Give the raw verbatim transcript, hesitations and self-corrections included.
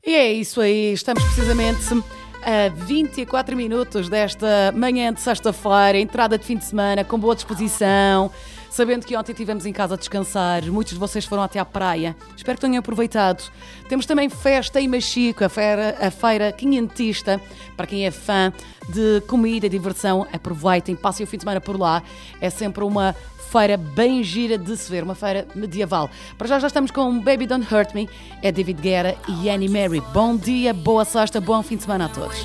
E é isso aí, estamos precisamente a vinte e quatro minutos desta manhã de sexta-feira, entrada de fim de semana, com boa disposição, sabendo que ontem estivemos em casa a descansar, muitos de vocês foram até à praia, espero que tenham aproveitado. Temos também festa em Machico, a feira, a feira quinhentista, para quem é fã de comida e diversão, aproveitem, passem o fim de semana por lá, é sempre uma feira bem gira de se ver, uma feira medieval. Para já já estamos com Baby Don't Hurt Me, é David Guerra e Annie Mary. Bom dia, boa sexta, bom fim de semana a todos.